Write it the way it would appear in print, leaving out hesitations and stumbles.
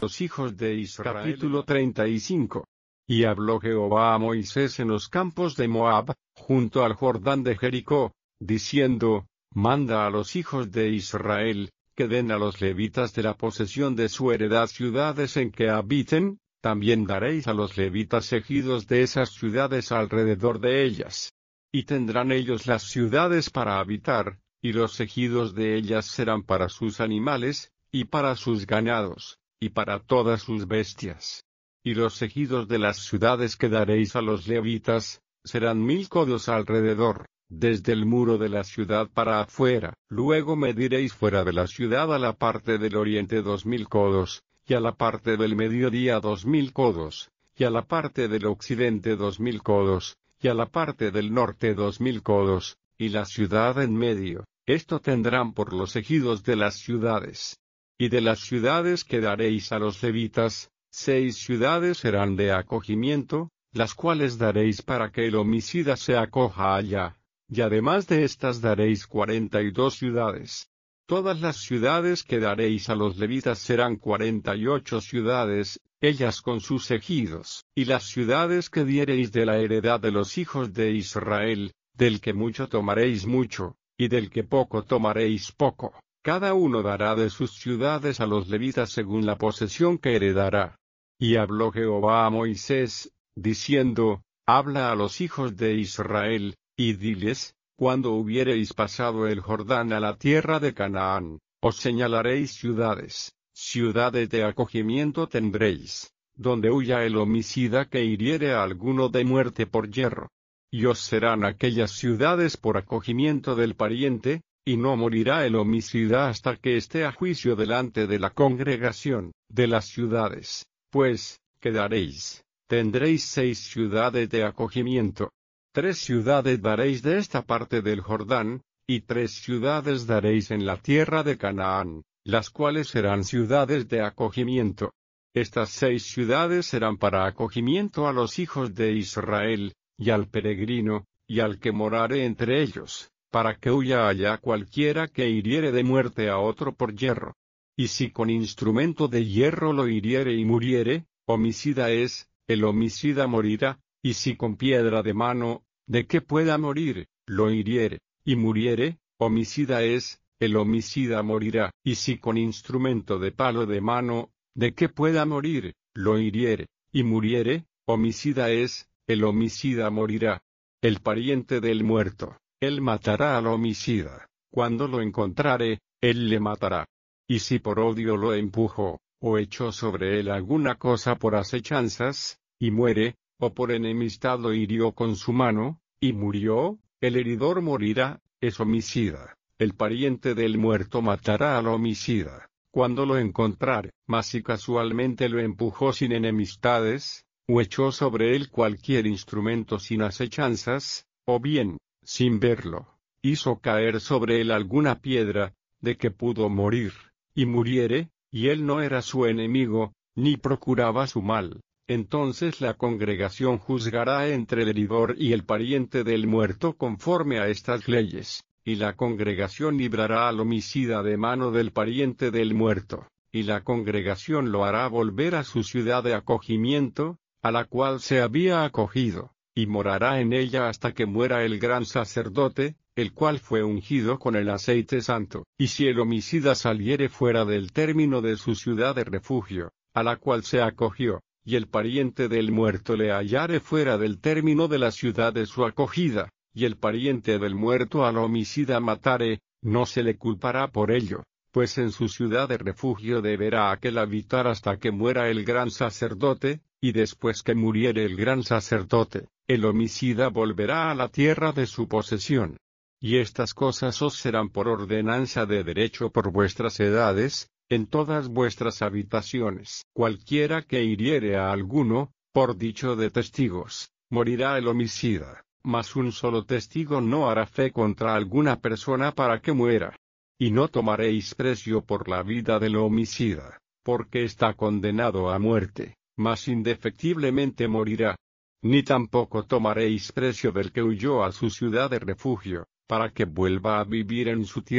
los hijos de Israel. Capítulo 35. Y habló Jehová a Moisés en los campos de Moab, junto al Jordán de Jericó, diciendo: Manda a los hijos de Israel, que den a los levitas de la posesión de su heredad ciudades en que habiten, también daréis a los levitas ejidos de esas ciudades alrededor de ellas. Y tendrán ellos las ciudades para habitar, y los ejidos de ellas serán para sus animales, y para sus ganados, y para todas sus bestias. Y los ejidos de las ciudades que daréis a los levitas, serán 1000 codos alrededor, desde el muro de la ciudad para afuera. Luego mediréis fuera de la ciudad a la parte del oriente 2000 codos, y a la parte del mediodía 2000 codos, y a la parte del occidente 2000 codos, y a la parte del norte 2000 codos, y la ciudad en medio. Esto tendrán por los ejidos de las ciudades. Y de las ciudades que daréis a los levitas, 6 ciudades serán de acogimiento, las cuales daréis para que el homicida se acoja allá. Y además de estas daréis 42 ciudades. Todas las ciudades que daréis a los levitas serán 48 ciudades, ellas con sus ejidos. Y las ciudades que diereis de la heredad de los hijos de Israel, del que mucho tomaréis mucho, y del que poco tomaréis poco. Cada uno dará de sus ciudades a los levitas según la posesión que heredará. Y habló Jehová a Moisés, diciendo: Habla a los hijos de Israel, y diles: Cuando hubiereis pasado el Jordán a la tierra de Canaán, os señalaréis ciudades, ciudades de acogimiento tendréis, donde huya el homicida que hiriere a alguno de muerte por yerro. Y os serán aquellas ciudades por acogimiento del pariente, y no morirá el homicida hasta que esté a juicio delante de la congregación de las ciudades. Pues, quedaréis, tendréis 6 ciudades de acogimiento. 3 ciudades daréis de esta parte del Jordán, y 3 ciudades daréis en la tierra de Canaán, las cuales serán ciudades de acogimiento. Estas 6 ciudades serán para acogimiento a los hijos de Israel, y al peregrino, y al que morare entre ellos, para que huya allá cualquiera que hiriere de muerte a otro por yerro. Y si con instrumento de hierro lo hiriere y muriere, homicida es, el homicida morirá, y si con piedra de mano, de que pueda morir, lo hiriere, y muriere, homicida es, el homicida morirá, y si con instrumento de palo de mano, de que pueda morir, lo hiriere, y muriere, homicida es, el homicida morirá. El pariente del muerto, él matará al homicida, cuando lo encontrare, él le matará. Y si por odio lo empujó, o echó sobre él alguna cosa por asechanzas, y muere, o por enemistad lo hirió con su mano, y murió, el heridor morirá, es homicida. El pariente del muerto matará al homicida, cuando lo encontrare. Mas si casualmente lo empujó sin enemistades, o echó sobre él cualquier instrumento sin asechanzas, o bien, sin verlo, hizo caer sobre él alguna piedra, de que pudo morir, y muriere, y él no era su enemigo, ni procuraba su mal, entonces la congregación juzgará entre el heridor y el pariente del muerto conforme a estas leyes, y la congregación librará al homicida de mano del pariente del muerto, y la congregación lo hará volver a su ciudad de acogimiento, a la cual se había acogido, y morará en ella hasta que muera el gran sacerdote, el cual fue ungido con el aceite santo. Y si el homicida saliere fuera del término de su ciudad de refugio, a la cual se acogió, y el pariente del muerto le hallare fuera del término de la ciudad de su acogida, y el pariente del muerto al homicida matare, no se le culpará por ello, pues en su ciudad de refugio deberá aquel habitar hasta que muera el gran sacerdote, y después que muriere el gran sacerdote, el homicida volverá a la tierra de su posesión. Y estas cosas os serán por ordenanza de derecho por vuestras edades, en todas vuestras habitaciones. Cualquiera que hiriere a alguno, por dicho de testigos, morirá el homicida, mas un solo testigo no hará fe contra alguna persona para que muera. Y no tomaréis precio por la vida del homicida, porque está condenado a muerte, mas indefectiblemente morirá. Ni tampoco tomaréis precio del que huyó a su ciudad de refugio, para que vuelva a vivir en su tierra.